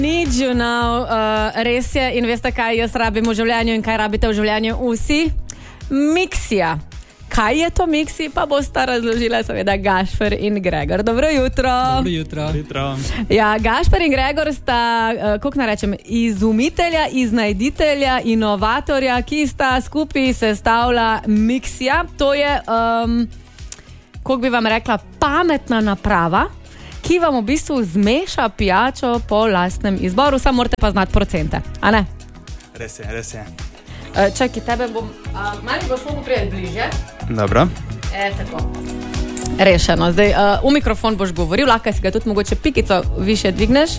Need you now, res je, in veste, kaj jaz rabim v življenju in kaj rabite v življenju vsi? Miksija. Kaj je to Miksi, pa bosta razložila seveda Gašper in Gregor. Dobro jutro. Dobro jutro. Ja, Gašper in Gregor sta, kako naj rečem, izumitelja, iznajditelja, inovatorja, ki sta skupaj sestavila Miksija. To je, kako bi vam rekla, pametna naprava, ki vam v bistvu zmeša pijačo po lastnem izboru, samo morate pa znati procente, a ne? Res je. Čakaj, tebe bom, malo boš mogo prijeti bliže. Dobro. Tako. Rešeno. Zdaj, v mikrofon boš govoril, lahko si ga tudi mogoče pikico više dvigneš.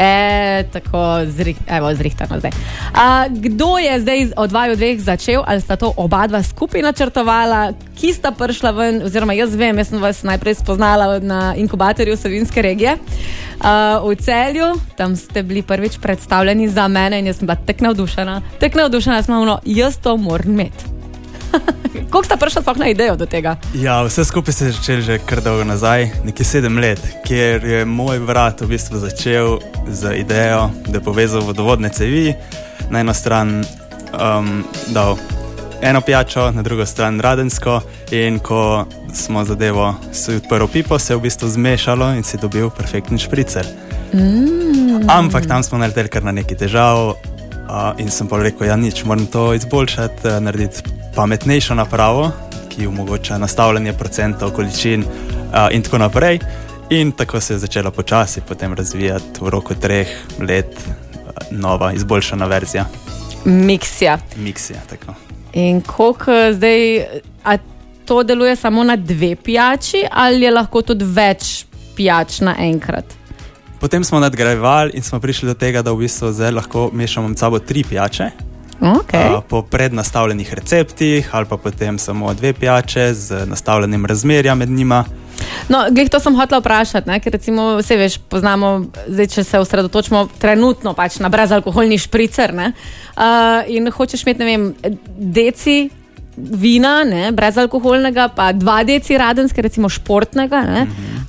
Tako, zrihtano zdaj. Kdo je zdaj od vaju dveh začel, ali sta to oba dva skupaj načrtovala, ki sta prišla ven, oziroma jaz vem, jaz sem vas najprej spoznala na inkubatorju Savinjske regije v Celju, tam ste bili prvič predstavljeni za mene in jaz sem bila tak navdušena, sem malo, jaz to moram imeti. Koliko sta prišla sploh na idejo do tega? Ja, vse skupaj se je začelo že kar dolgo nazaj, nekje 7 let, kjer je moj brat v bistvu začel z idejo, da je povezal vodovodne cevi, na eno stran dal eno pijačo, na drugo stran radensko, in ko smo zadevo si odprl pipo, se je v bistvu zmešalo in si dobil perfektni špricer. Ampak tam smo naleteli kar na nekaj težav in sem pa rekel, ja nič, moram to izboljšati, narediti pametnejšo napravo, ki omogoča nastavljanje procentov, količin in tako naprej. In tako se je začela počasi potem razvijati v roku 3 let nova, izboljšana verzija. Miksija, tako. In koliko zdaj, a to deluje samo na 2 pijači ali je lahko tudi več pijač naenkrat? Potem smo nadgrajevali in smo prišli do tega, da v bistvu zdaj lahko mešamo med sabo 3 pijače. Okay. Po prednastavljenih receptih ali pa potem samo 2 pijače z nastavljenim razmerja med njima. No, glih to sem hotela vprašati, ne? Ker recimo, vse veš, poznamo, zdaj, če se osredotočimo trenutno pač na brezalkoholni špricer, ne? In hočeš imeti, ne vem, deci vina, ne, brezalkoholnega, pa 2 deci radenske, recimo športnega, ne?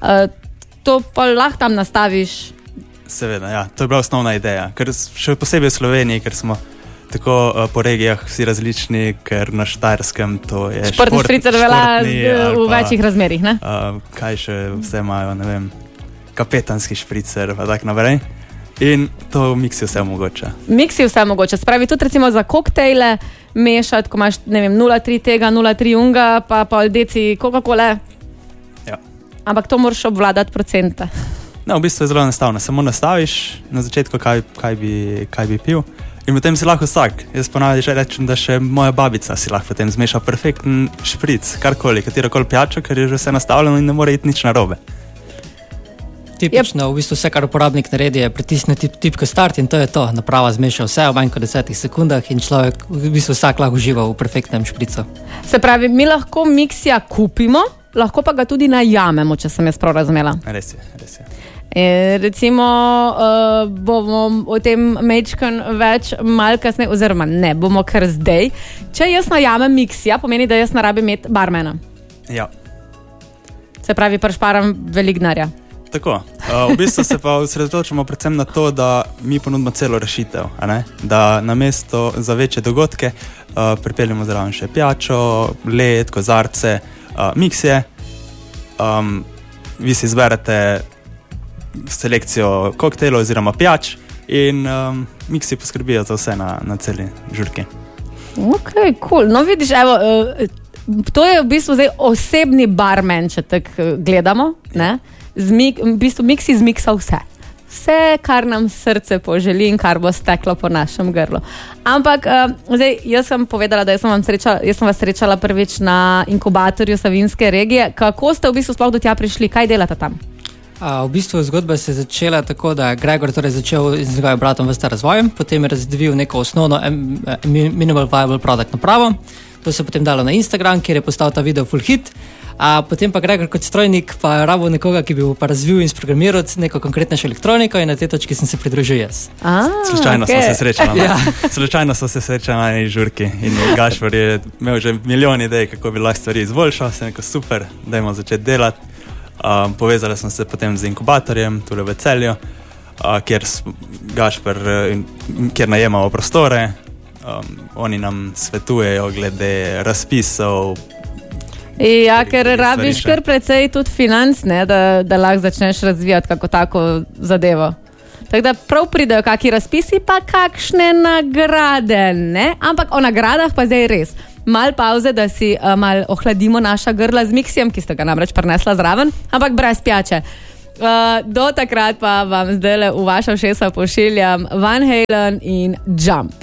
To pa lahko tam nastaviš. Seveda, ja, to je bila osnovna ideja, ker še posebej v Sloveniji, ker smo tako po regijah vsi različni, ker na Štajerskem to je športni špricer velja v večjih razmerih, ne? Kaj še vse imajo, ne vem, kapetanski špricer, pa tak naprej. In to v Miksi vse omogoča. Miksi vse omogoča, spravi tudi recimo za koktejle mešati, ko imaš, ne vem, 0,3 tega, 0,3 unga, pa pol deci Coca-Cole. Ja. Ampak to moraš obvladati procente. No, v bistvu je zelo enostavno, samo nastaviš na začetku, kaj bi pil. In potem si lahko vsak. Jaz ponavadi že rečem, da še moja babica si lahko potem zmeša perfekten špric, katerokoli pijačo, ker je že vse nastavljeno in ne more iti nič narobe. Tipično, v bistvu vse, kar uporabnik naredi, je pritisniti tipko start in to je to. Naprava zmeša vse v manj kot 10 sekundah in človek, v bistvu vsak lahko uživa v perfektnem špricu. Se pravi, mi lahko Miksija kupimo, lahko pa ga tudi najamemo, če sem jaz prav razumela. Res je. Recimo bomo o tem mečkan več malo kasneje, oziroma ne, bomo kar zdaj. Če jaz najamem Miksija, pomeni, da jaz ne rabim imeti barmena. Ja. Se pravi, prešparam veliko denarja. Tako, v bistvu se pa osredotočimo predvsem na to, da mi ponudimo celo rešitev, a ne? Da namesto za večje dogodke pripeljemo zraven še pijačo, led, kozarce, Miksije. Vi si izberete selekcijo koktejlov oziroma pijač in Miksi poskrbijo za vse na celi žurki. Ok, cool. No vidiš, evo, to je v bistvu zdaj osebni barman, če tako gledamo, ne? V bistvu Miksi zmiksa vse. Vse, kar nam srce poželi in kar bo steklo po našem grlu. Ampak, zdaj, jaz sem povedala, da jaz sem vas srečala prvič na inkubatorju Savinjske regije. Kako ste v bistvu sploh do tja prišli? Kaj delate tam? V bistvu zgodba se je začela tako, da Gregor torej začel z njegovim bratom vrsta razvojem, potem je razvil neko osnovno minimal viable product napravo. To se je potem dalo na Instagram, kjer je postal ta video full hit. Potem pa Gregor kot strojnik pa je rabil nekoga, ki bi pa razvil in sprogramiral neko konkretnejšo elektroniko in na tej točki sem se pridružil jaz. Slučajno smo se srečali. Slučajno smo se srečali na eni žurki in Gašper je imel že milijon idej, kako bi lahko stvari izboljšal. Sem rekel, super, dajmo začeti delati. Povezali smo se potem z inkubatorjem tule v Celju kjer najemamo prostore. Oni nam svetujejo glede razpisov. Ja, ker rabiš kar precej tudi financ, ne, da lahko začneš razvijati kako tako zadevo. Tako da prav pridejo kakšni razpisi, pa kakšne nagrade, ne? Ampak o nagradah pa zdaj res. Mal pauze, da si mal ohladimo naša grla z miksijem, ki ste ga namreč prinesla zraven, ampak brez pijače. Do takrat pa vam zdajle v vaša ušesa pošiljam Van Halen in Jump.